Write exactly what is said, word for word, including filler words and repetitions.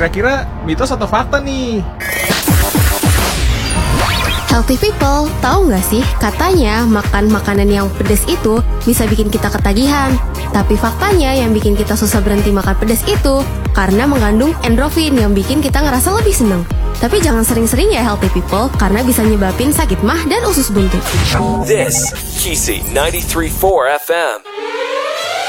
Kira-kira mitos atau fakta nih? Healthy people, tahu nggak sih katanya makan makanan yang pedas itu bisa bikin kita ketagihan. Tapi faktanya yang bikin kita susah berhenti makan pedas itu karena mengandung endorfin yang bikin kita ngerasa lebih seneng. Tapi jangan sering-sering ya healthy people, karena bisa nyebabin sakit mah dan usus buntu. This, Kisi ninety-three point four F M.